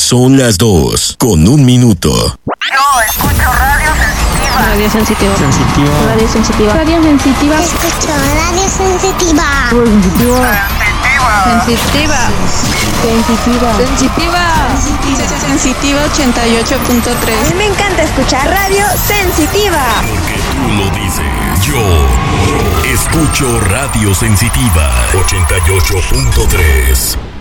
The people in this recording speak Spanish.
Son las 2:01. Yo escucho Radio Sensitiva. Radio Sensitiva. Radio Sensitiva. Radio Sensitiva. Escucho Radio Sensitiva. Sensitiva. Sensitiva 88.3. A mí me encanta escuchar Radio Sensitiva. Porque tú lo dices. Yo escucho Radio Sensitiva 88.3.